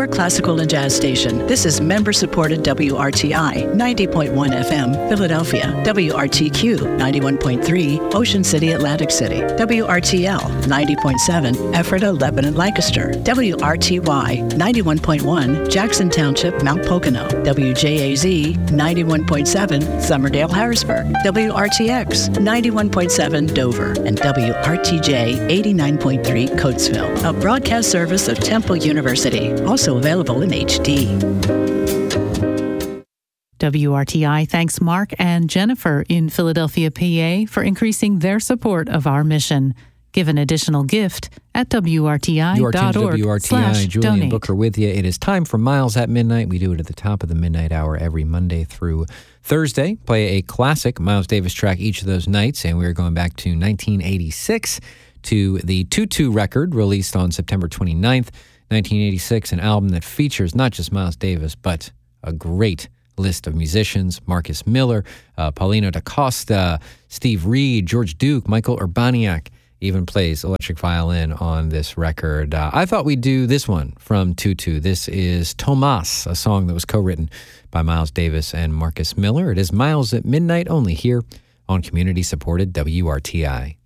your classical and jazz station. This is member-supported WRTI 90.1 FM, Philadelphia, WRTQ 91.3, Ocean City, Atlantic City, WRTL 90.7, Ephrata, Lebanon, Lancaster, WRTY 91.1, Jackson Township, Mount Pocono, WJAZ 91.7, Summerdale, Harrisburg, WRTX 91.7, Dover, and WRTJ 89.3, Coatesville, a broadcast service of Temple University, also available in HD. WRTI thanks Mark and Jennifer in Philadelphia, PA for increasing their support of our mission. Give an additional gift at WRTI.org/donate. Julian Booker with you. It is time for Miles at Midnight. We do it at the top of the midnight hour every Monday through Thursday. Play a classic Miles Davis track each of those nights, and we're going back to 1986 to the Tutu record released on September 29th, 1986, an album that features not just Miles Davis, but a great list of musicians: Marcus Miller, Paulino da Costa, Steve Reed, George Duke, Michael Urbaniak even plays electric violin on this record. I thought we'd do this one from Tutu. This is Tomas, a song that was co-written by Miles Davis and Marcus Miller. It is Miles at Midnight, only here on community-supported WRTI.